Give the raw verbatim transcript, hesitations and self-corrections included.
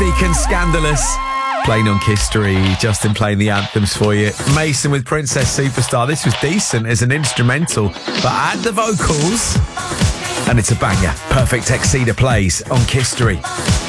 Deacon Scandalous. Playing on History, Justin playing the anthems for you. Mason with Princess Superstar. This was decent as an instrumental, but add the vocals, and it's a banger. Perfect Exceeder plays on History.